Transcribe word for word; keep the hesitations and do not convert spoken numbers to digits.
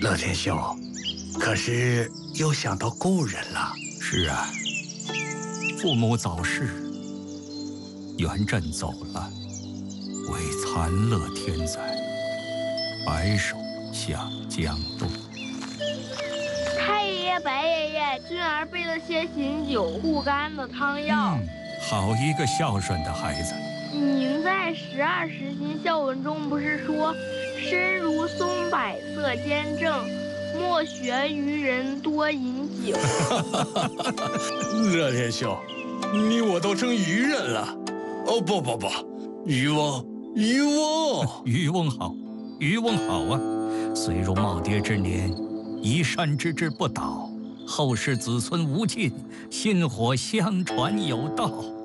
乐天兄，可是又想到故人了。 是啊，父母早逝，元稹走了，为残乐天灾，白首向江东。 太爷爷、白爷爷，俊儿备了些醒酒护肝的汤药。 嗯，好一个孝顺的孩子。 您在十二时辰孝文中不是说，身如松柏色坚正，莫学愚人多饮酒。 乐天兄，你我都成愚人了。哦不不不，渔翁，渔翁， 渔翁好，渔翁好啊！虽如耄耋之年，移山之志不倒，后世子孙无尽，薪火相传有道。